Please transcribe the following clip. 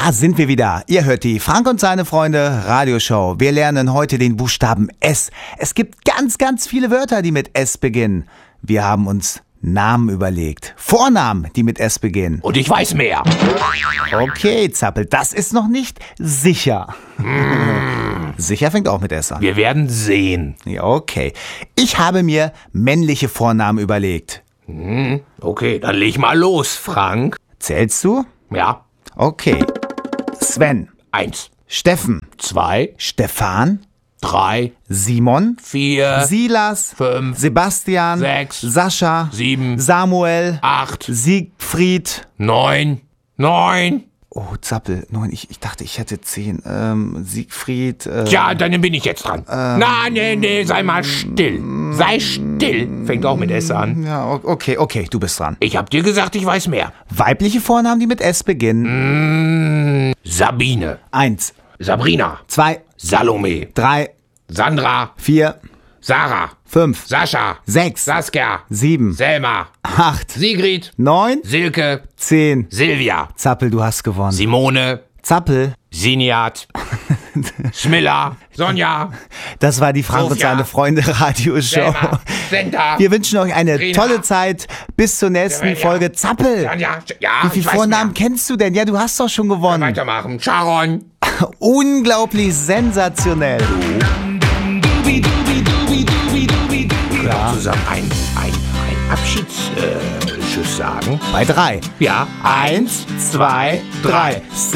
Da sind wir wieder. Ihr hört die Frank und seine Freunde Radioshow. Wir lernen heute den Buchstaben S. Es gibt ganz, ganz viele Wörter, die mit S beginnen. Wir haben uns Namen überlegt. Vornamen, die mit S beginnen. Und ich weiß mehr. Okay, Zappel, das ist noch nicht sicher. Sicher fängt auch mit S an. Wir werden sehen. Ja, okay. Ich habe mir männliche Vornamen überlegt. Okay, dann leg mal los, Frank. Zählst du? Ja. Okay. Sven, 1, Steffen, 2, Stefan, 3, Simon, 4, Silas, 5, Sebastian, 6, Sascha, 7, Samuel, 8, Siegfried. 9. Oh, Zappel, 9, ich dachte, ich hätte 10. Siegfried. Tja, dann bin ich jetzt dran. Nee, sei mal still. Sei still. Fängt auch mit S an. Ja, okay, du bist dran. Ich hab dir gesagt, ich weiß mehr. Weibliche Vornamen, die mit S beginnen. Sabine, 1, Sabrina, 2, Salome, 3, Sandra, 4, Sarah, 5, Sascha, 6, Saskia, 7, Selma, 8, Sigrid, 9, Silke, 10. Silvia, Zappel, du hast gewonnen. Simone, Zappel, Siniat, Schmilla, Sonja, das war die Frank und Sophia, seine Freunde Radioshow. Selma, Senta, Wir wünschen euch eine Rina, tolle Zeit. Bis zur nächsten Ja. Folge. Zappel, Sonja, ja, wie viele ich weiß Vornamen mehr. kennst du denn? Ja, du hast doch schon gewonnen. Weitermachen. Sharon. Unglaublich sensationell. Ja. Zusammen ein Abschiedsschuss sagen. Bei 3. Ja. 1, 2, 3.